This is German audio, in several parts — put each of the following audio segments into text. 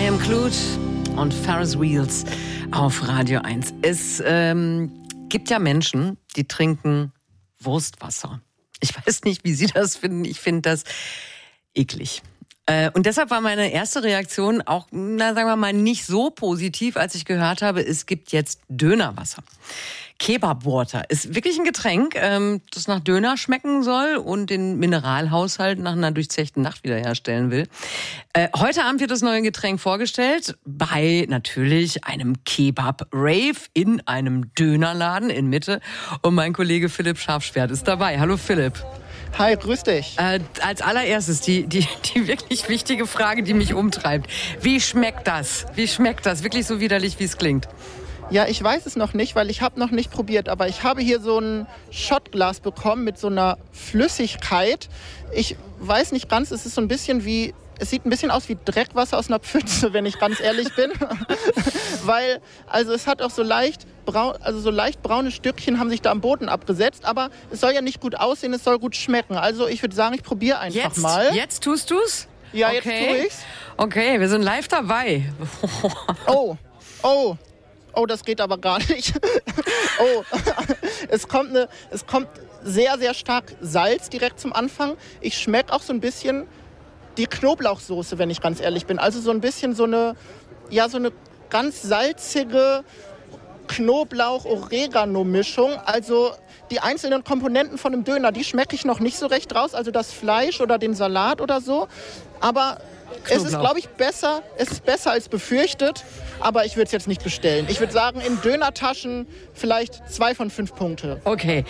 I Am Clued und Ferris Wheels auf Radio 1. Es gibt ja Menschen, die trinken Wurstwasser. Ich weiß nicht, wie Sie das finden. Ich finde das eklig. Und deshalb war meine erste Reaktion auch, sagen wir mal, nicht so positiv, als ich gehört habe, es gibt jetzt Dönerwasser. Kebab Water ist wirklich ein Getränk, das nach Döner schmecken soll und den Mineralhaushalt nach einer durchzechten Nacht wiederherstellen will. Heute Abend wird das neue Getränk vorgestellt bei natürlich einem Kebab-Rave in einem Dönerladen in Mitte. Und mein Kollege Philipp Scharfschwert ist dabei. Hallo Philipp. Hi, grüß dich. Als allererstes die wirklich wichtige Frage, die mich umtreibt. Wie schmeckt das? Wie schmeckt das? Wirklich so widerlich, wie es klingt? Ja, ich weiß es noch nicht, weil ich habe noch nicht probiert. Aber ich habe hier so ein Shotglas bekommen mit so einer Flüssigkeit. Ich weiß nicht ganz, es ist so ein bisschen wie... Es sieht ein bisschen aus wie Dreckwasser aus einer Pfütze, wenn ich ganz ehrlich bin. Weil, also es hat auch so leicht braune Stückchen haben sich da am Boden abgesetzt. Aber es soll ja nicht gut aussehen, es soll gut schmecken. Also ich würde sagen, ich probiere einfach mal. Jetzt tust du's? Ja, okay. Jetzt tue ich's. Okay, wir sind live dabei. Oh, das geht aber gar nicht. Es kommt sehr, sehr stark Salz direkt zum Anfang. Ich schmecke auch so ein bisschen die Knoblauchsoße, wenn ich ganz ehrlich bin. Also so ein bisschen so eine ganz salzige Knoblauch-Oregano-Mischung. Also die einzelnen Komponenten von einem Döner, die schmecke ich noch nicht so recht raus. Also das Fleisch oder den Salat oder so. Aber es ist, glaube ich, besser. Es ist besser als befürchtet. Aber ich würde es jetzt nicht bestellen. Ich würde sagen, in Dönertaschen vielleicht 2 von 5 Punkte. Okay.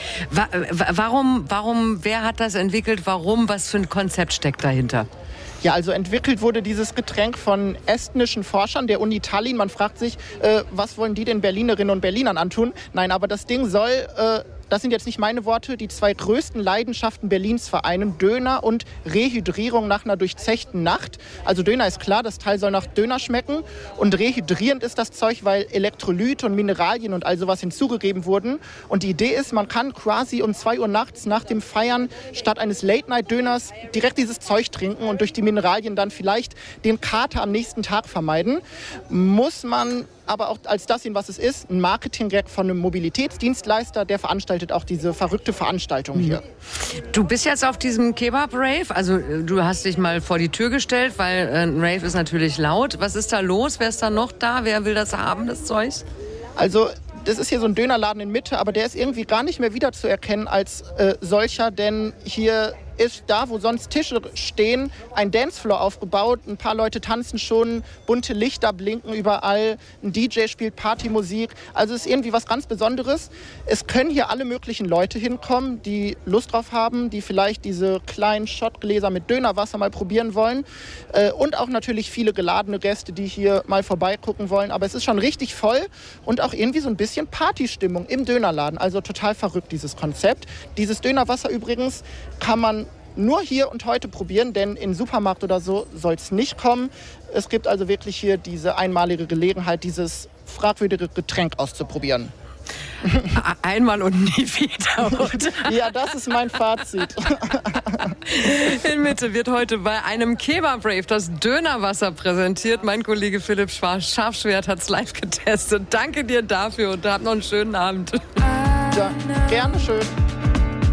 Wer hat das entwickelt? Warum? Was für ein Konzept steckt dahinter? Ja, also entwickelt wurde dieses Getränk von estnischen Forschern der Uni Tallinn. Man fragt sich, was wollen die den Berlinerinnen und Berlinern antun? Nein, aber das Ding soll, das sind jetzt nicht meine Worte, die 2 größten Leidenschaften Berlins vereinen: Döner und Rehydrierung nach einer durchzechten Nacht. Also Döner ist klar, das Teil soll nach Döner schmecken. Und rehydrierend ist das Zeug, weil Elektrolyte und Mineralien und all sowas hinzugegeben wurden. Und die Idee ist, man kann quasi um 2 Uhr nachts nach dem Feiern statt eines Late-Night-Döners direkt dieses Zeug trinken und durch die Mineralien dann vielleicht den Kater am nächsten Tag vermeiden. Muss man aber auch als das sehen, was es ist, ein Marketing-Gag von einem Mobilitätsdienstleister, der veranstaltet auch diese verrückte Veranstaltung hier. Du bist jetzt auf diesem Kebab-Rave, also du hast dich mal vor die Tür gestellt, weil ein Rave ist natürlich laut. Was ist da los? Wer ist da noch da? Wer will das haben, das Zeug? Also das ist hier so ein Dönerladen in Mitte, aber der ist irgendwie gar nicht mehr wiederzuerkennen als solcher, denn hier ist da, wo sonst Tische stehen, ein Dancefloor aufgebaut. Ein paar Leute tanzen schon, bunte Lichter blinken überall, ein DJ spielt Partymusik. Also es ist irgendwie was ganz Besonderes. Es können hier alle möglichen Leute hinkommen, die Lust drauf haben, die vielleicht diese kleinen Shotgläser mit Dönerwasser mal probieren wollen. Und auch natürlich viele geladene Gäste, die hier mal vorbeigucken wollen. Aber es ist schon richtig voll und auch irgendwie so ein bisschen Partystimmung im Dönerladen. Also total verrückt, dieses Konzept. Dieses Dönerwasser übrigens kann man nur hier und heute probieren, denn in den Supermarkt oder so soll es nicht kommen. Es gibt also wirklich hier diese einmalige Gelegenheit, dieses fragwürdige Getränk auszuprobieren. Einmal und nie wieder. Ja, das ist mein Fazit. In Mitte wird heute bei einem Kebab-Rave das Dönerwasser präsentiert. Mein Kollege Philipp Scharfschwert hat es live getestet. Danke dir dafür und habt noch einen schönen Abend. Ja, gerne schön.